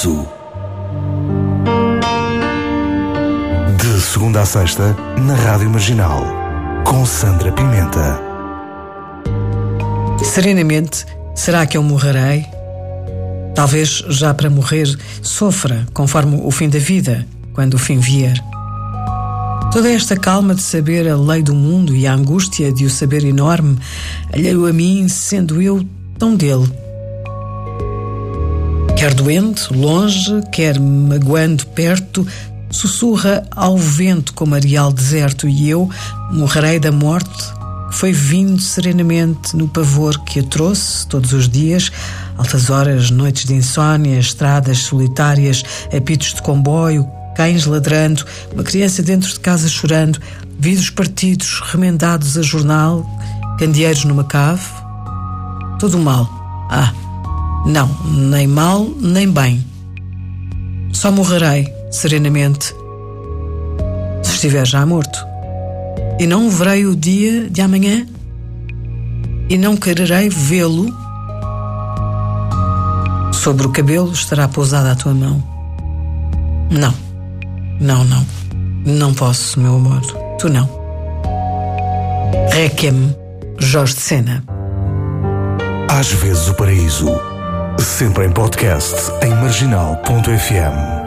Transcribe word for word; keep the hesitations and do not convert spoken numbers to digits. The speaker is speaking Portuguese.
Paraíso. De segunda a sexta, na Rádio Marginal, com Sandra Pimenta. Serenamente, será que eu morrerei? Talvez já para morrer sofra, conforme o fim da vida, quando o fim vier. Toda esta calma de saber a lei do mundo e a angústia de o saber enorme, alheio a mim, sendo eu tão dele. Quer doente, longe, quer magoando perto, sussurra ao vento como areal deserto, e eu morrerei da morte que foi vindo serenamente no pavor que a trouxe todos os dias, altas horas, noites de insónia, estradas solitárias, apitos de comboio, cães ladrando, uma criança dentro de casa chorando, vidros partidos, remendados a jornal, candeeiros numa cave. Todo o mal. Ah, não, nem mal, nem bem. Só morrerei serenamente se estiver já morto. E não verei o dia de amanhã? E não quererei vê-lo? Sobre o cabelo estará pousada a tua mão. Não, não, não. Não posso, meu amor. Tu não. Requiem, Jorge de Sena. Às vezes o paraíso. Sempre em podcast em marginal ponto f m.